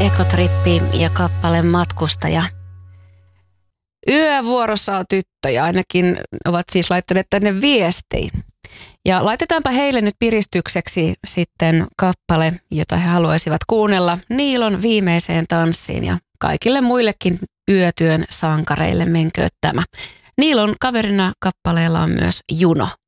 Ekotrippi ja kappale Matkustaja. Yövuorossa on tyttöjä, ainakin ovat siis laittaneet tänne viestiin. Ja laitetaanpa heille nyt piristykseksi sitten kappale, jota he haluaisivat kuunnella Niilon Viimeiseen tanssiin, ja kaikille muillekin yötyön sankareille menkööt tämä. Niilon kaverina kappaleella on myös Juno.